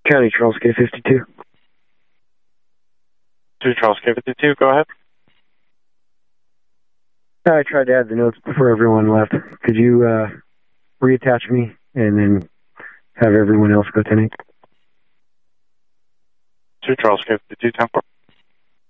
County Charles K52. To Charles K52, go ahead. I tried to add the notes before everyone left. Could you reattach me and then have everyone else go 10-8? To Charles K52, 10-4.